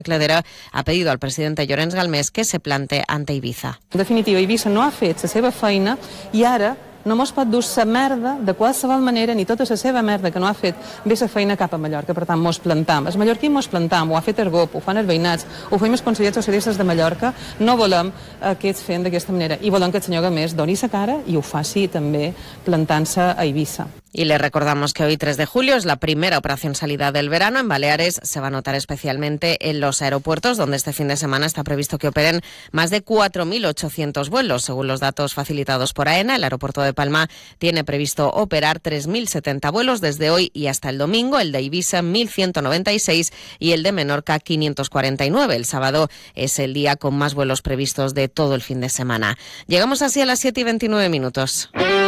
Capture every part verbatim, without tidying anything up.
Cledera ha pedido al presidente Llorenç Galmés que se plante ante Ibiza. En definitiva, Ibiza no ha fet la seva feina i ara no mos pot dur la merda de qualsevol manera, ni tota la seva merda que no ha fet bé la feina cap a Mallorca. Per tant, mos plantam. Els mallorquins mos plantam, ho ha fet el G O P, ho fan els veïnats, ho fem els consellers socialistes de Mallorca. No volem eh, que ells fem d'aquesta manera i volem que el senyor Galmés doni la cara i ho faci també plantant-se a Ibiza. Y le recordamos que hoy, tres de julio, es la primera operación salida del verano. En Baleares se va a notar especialmente en los aeropuertos, donde este fin de semana está previsto que operen más de cuatro mil ochocientos vuelos. Según los datos facilitados por AENA, el aeropuerto de Palma tiene previsto operar tres mil setenta vuelos desde hoy y hasta el domingo, el de Ibiza mil ciento noventa y seis y el de Menorca quinientos cuarenta y nueve. El sábado es el día con más vuelos previstos de todo el fin de semana. Llegamos así a las siete y veintinueve minutos.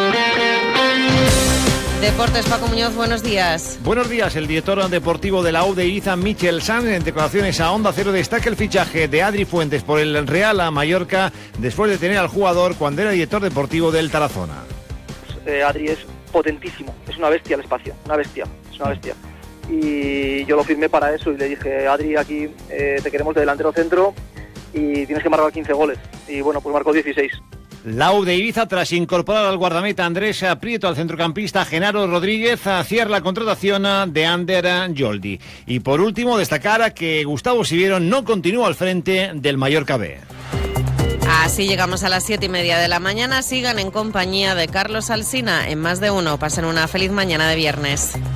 Deportes, Paco Muñoz, buenos días. Buenos días. El director deportivo de la U de Ibiza, Michel Sanz, en declaraciones a Onda Cero, destaca el fichaje de Adri Fuentes por el Real a Mallorca después de tener al jugador cuando era director deportivo del Tarazona. Eh, Adri es potentísimo, es una bestia al espacio, una bestia, es una bestia. Y yo lo firmé para eso y le dije, Adri, aquí eh, te queremos de delantero centro y tienes que marcar quince goles. Y bueno, pues marcó dieciséis. La U de Ibiza, tras incorporar al guardameta Andrés Prieto, al centrocampista Genaro Rodríguez, cierra la contratación de Ander Joldi. Y por último, destacar que Gustavo Siviero no continúa al frente del Mallorca B. Así llegamos a las siete y media de la mañana. Sigan en compañía de Carlos Alsina en Más de Uno. Pasen una feliz mañana de viernes.